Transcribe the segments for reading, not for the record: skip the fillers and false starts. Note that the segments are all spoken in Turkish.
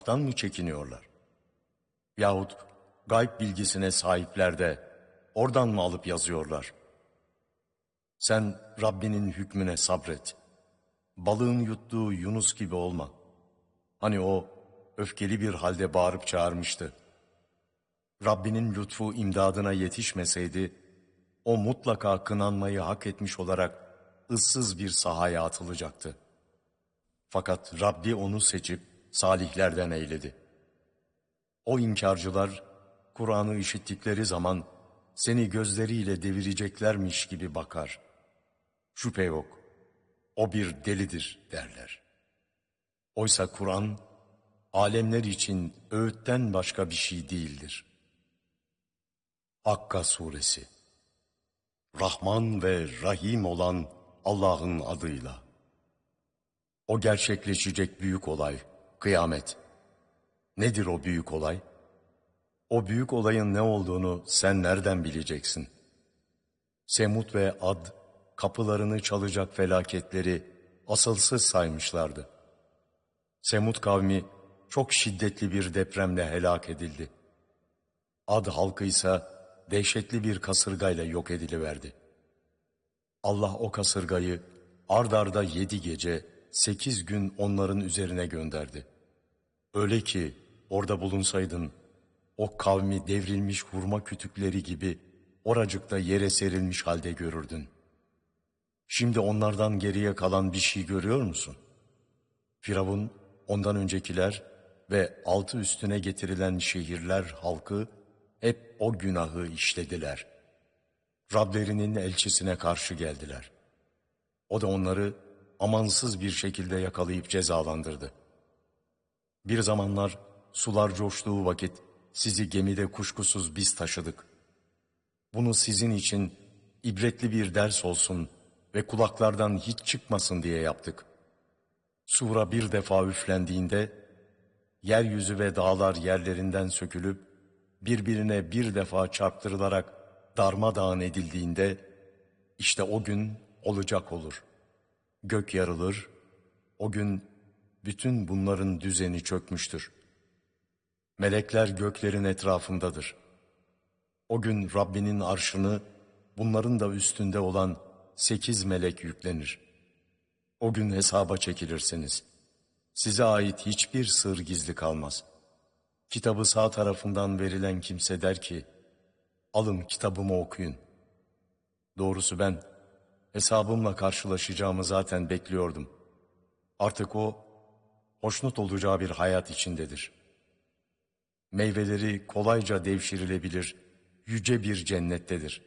mı çekiniyorlar? Yahut gayb bilgisine sahipler de oradan mı alıp yazıyorlar? Sen Rabbinin hükmüne sabret. Balığın yuttuğu Yunus gibi olma. Hani o öfkeli bir halde bağırıp çağırmıştı. Rabbinin lütfu imdadına yetişmeseydi, o mutlaka kınanmayı hak etmiş olarak ıssız bir sahaya atılacaktı. Fakat Rabbi onu seçip salihlerden eyledi. O inkarcılar, Kur'an'ı işittikleri zaman seni gözleriyle devireceklermiş gibi bakar. Şüphe yok, o bir delidir derler. Oysa Kur'an, alemler için öğütten başka bir şey değildir. Hakka Suresi. Rahman ve Rahim olan Allah'ın adıyla. O gerçekleşecek büyük olay, kıyamet. Nedir o büyük olay? O büyük olayın ne olduğunu sen nereden bileceksin? Semud ve Ad, kapılarını çalacak felaketleri asılsız saymışlardı. Semud kavmi çok şiddetli bir depremle helak edildi. Ad halkı ise dehşetli bir kasırgayla yok ediliverdi. Allah o kasırgayı ard arda 7 gece, 8 gün onların üzerine gönderdi. Öyle ki orada bulunsaydın, o kavmi devrilmiş hurma kütükleri gibi oracıkta yere serilmiş halde görürdün. Şimdi onlardan geriye kalan bir şey görüyor musun? Firavun, ondan öncekiler ve altı üstüne getirilen şehirler halkı hep o günahı işlediler. Rablerinin elçisine karşı geldiler. O da onları amansız bir şekilde yakalayıp cezalandırdı. Bir zamanlar sular coştuğu vakit sizi gemide kuşkusuz biz taşıdık. Bunu sizin için ibretli bir ders olsun ve kulaklardan hiç çıkmasın diye yaptık. Sura bir defa üflendiğinde yeryüzü ve dağlar yerlerinden sökülüp birbirine bir defa çarptırılarak darmadağın edildiğinde işte o gün olacak olur. Gök yarılır, o gün bütün bunların düzeni çökmüştür. Melekler göklerin etrafındadır. O gün Rabbinin arşını bunların da üstünde olan 8 melek yüklenir. O gün hesaba çekilirsiniz. Size ait hiçbir sır gizli kalmaz. Kitabı sağ tarafından verilen kimse der ki, alın kitabımı okuyun. Doğrusu ben hesabımla karşılaşacağımı zaten bekliyordum. Artık o, hoşnut olacağı bir hayat içindedir. Meyveleri kolayca devşirilebilir, yüce bir cennettedir.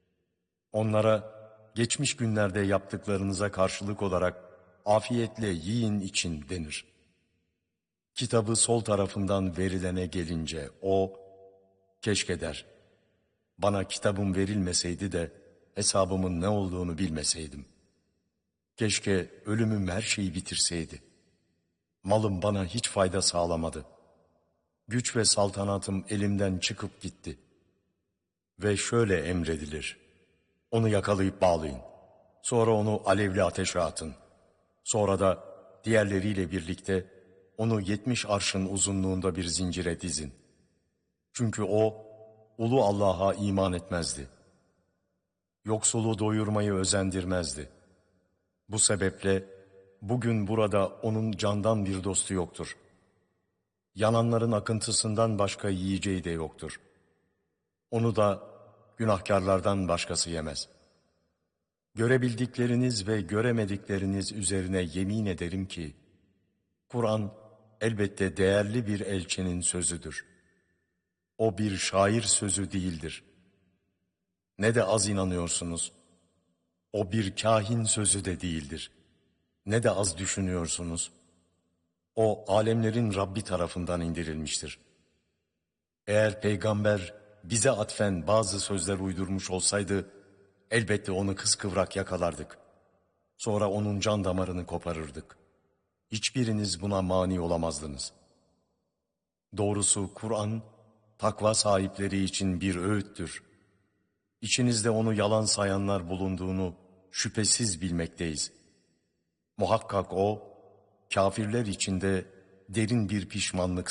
Onlara geçmiş günlerde yaptıklarınıza karşılık olarak afiyetle yiyin için denir. Kitabı sol tarafından verilene gelince o, keşke der, bana kitabım verilmeseydi de hesabımın ne olduğunu bilmeseydim. Keşke ölümüm her şeyi bitirseydi. Malım bana hiç fayda sağlamadı. Güç ve saltanatım elimden çıkıp gitti. Ve şöyle emredilir. Onu yakalayıp bağlayın. Sonra onu alevli ateşe atın. Sonra da diğerleriyle birlikte onu 70 arşın uzunluğunda bir zincire dizin. Çünkü o, ulu Allah'a iman etmezdi. Yoksulu doyurmayı özendirmezdi. Bu sebeple bugün burada onun candan bir dostu yoktur. Yananların akıntısından başka yiyeceği de yoktur. Onu da günahkarlardan başkası yemez. Görebildikleriniz ve göremedikleriniz üzerine yemin ederim ki, Kur'an elbette değerli bir elçinin sözüdür. O bir şair sözü değildir. Ne de az inanıyorsunuz. O bir kahin sözü de değildir. Ne de az düşünüyorsunuz. O alemlerin Rabbi tarafından indirilmiştir. Eğer peygamber bize atfen bazı sözler uydurmuş olsaydı, elbette onu kıskıvrak yakalardık. Sonra onun can damarını koparırdık. Hiçbiriniz buna mani olamazdınız. Doğrusu Kur'an, takva sahipleri için bir öğüttür. İçinizde onu yalan sayanlar bulunduğunu şüphesiz bilmekteyiz. Muhakkak o, kafirler içinde derin bir pişmanlık